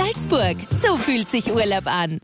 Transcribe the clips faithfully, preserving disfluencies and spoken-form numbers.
Salzburg. So fühlt sich Urlaub an.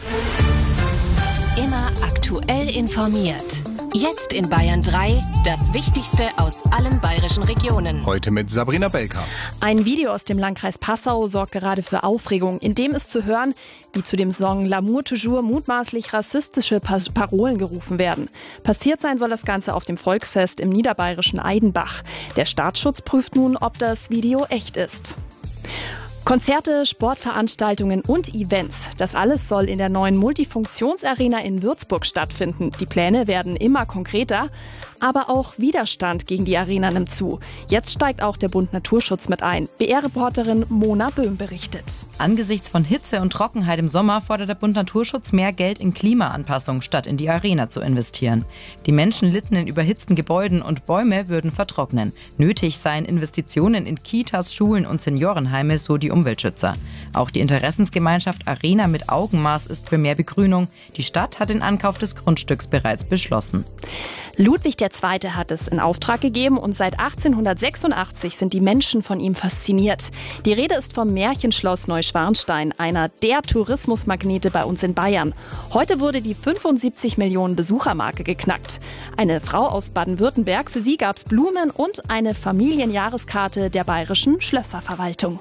Immer aktuell informiert. Jetzt in Bayern drei, das Wichtigste aus allen bayerischen Regionen. Heute mit Sabrina Belka. Ein Video aus dem Landkreis Passau sorgt gerade für Aufregung. In dem ist zu hören, wie zu dem Song L'amour toujours mutmaßlich rassistische Parolen gerufen werden. Passiert sein soll das Ganze auf dem Volksfest im niederbayerischen Aidenbach. Der Staatsschutz prüft nun, ob das Video echt ist. Konzerte, Sportveranstaltungen und Events. Das alles soll in der neuen Multifunktionsarena in Würzburg stattfinden. Die Pläne werden immer konkreter, aber auch Widerstand gegen die Arena nimmt zu. Jetzt steigt auch der Bund Naturschutz mit ein. B R-Reporterin Mona Böhm berichtet. Angesichts von Hitze und Trockenheit im Sommer fordert der Bund Naturschutz mehr Geld in Klimaanpassung, statt in die Arena zu investieren. Die Menschen litten in überhitzten Gebäuden und Bäume würden vertrocknen. Nötig seien Investitionen in Kitas, Schulen und Seniorenheime, so die Umweltschützer. Auch die Interessensgemeinschaft Arena mit Augenmaß ist für mehr Begrünung. Die Stadt hat den Ankauf des Grundstücks bereits beschlossen. Ludwig der Zweite hat es in Auftrag gegeben und seit achtzehnhundertsechsundachtzig sind die Menschen von ihm fasziniert. Die Rede ist vom Märchenschloss Neuschwanstein, einer der Tourismusmagnete bei uns in Bayern. Heute wurde die fünfundsiebzig Millionen Besuchermarke geknackt. Eine Frau aus Baden-Württemberg, für sie gab es Blumen und eine Familienjahreskarte der bayerischen Schlösserverwaltung.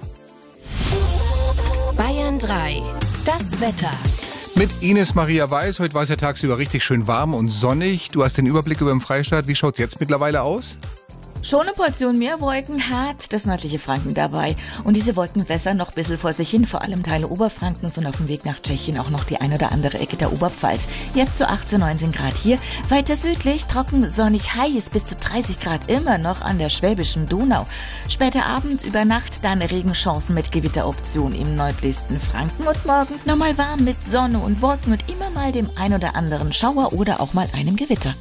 Bayern drei. Das Wetter. Mit Ines Maria Weiß. Heute war es ja tagsüber richtig schön warm und sonnig. Du hast den Überblick über den Freistaat. Wie schaut es jetzt mittlerweile aus? Schon eine Portion mehr Wolken hat das nördliche Franken dabei. Und diese Wolken wässern noch ein bisschen vor sich hin, vor allem Teile Oberfrankens und auf dem Weg nach Tschechien auch noch die ein oder andere Ecke der Oberpfalz. Jetzt so achtzehn, neunzehn Grad hier. Weiter südlich, trocken, sonnig, heiß, bis zu dreißig Grad immer noch an der Schwäbischen Donau. Später Abend, über Nacht dann Regenchancen mit Gewitteroption im nördlichsten Franken und morgen nochmal warm mit Sonne und Wolken und immer mal dem ein oder anderen Schauer oder auch mal einem Gewitter.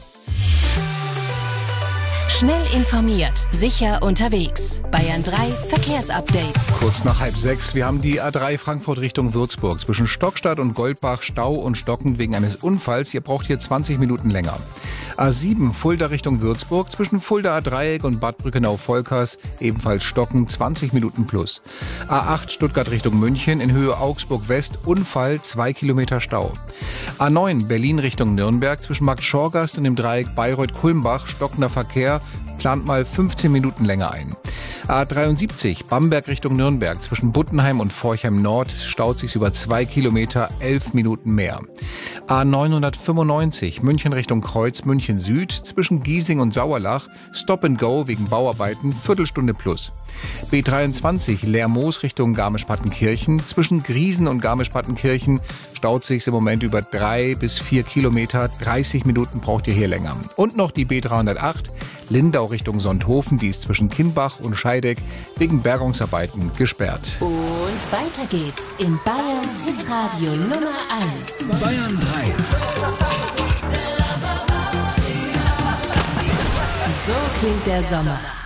Schnell informiert, sicher unterwegs. Bayern drei Verkehrsupdate. Kurz nach halb sechs. Wir haben die A drei Frankfurt Richtung Würzburg. Zwischen Stockstadt und Goldbach Stau und stockend wegen eines Unfalls. Ihr braucht hier zwanzig Minuten länger. A sieben Fulda Richtung Würzburg. Zwischen Fulda A-Dreieck und Bad Brückenau-Volkers ebenfalls stockend, zwanzig Minuten plus. A acht Stuttgart Richtung München. In Höhe Augsburg West. Unfall, zwei Kilometer Stau. A neun Berlin Richtung Nürnberg. Zwischen Markt Schorgast und dem Dreieck Bayreuth-Kulmbach stockender Verkehr. Plant mal fünfzehn Minuten länger ein. A dreiundsiebzig Bamberg Richtung Nürnberg. Zwischen Buttenheim und Forchheim Nord staut sich über zwei Kilometer, elf Minuten mehr. A neunhundertfünfundneunzig München Richtung Kreuz, München Süd. Zwischen Giesing und Sauerlach Stop and Go wegen Bauarbeiten, Viertelstunde plus. B dreiundzwanzig Lermoos Richtung Garmisch-Partenkirchen. Zwischen Griesen und Garmisch-Partenkirchen staut sich im Moment über drei bis vier Kilometer. dreißig Minuten braucht ihr hier länger. Und noch die B dreihundertacht Lindau Richtung Sonthofen. Die ist zwischen Kimbach und Scheideck wegen Bergungsarbeiten gesperrt. Und weiter geht's in Bayerns Hitradio Nummer eins. Bayern drei. So klingt der Sommer.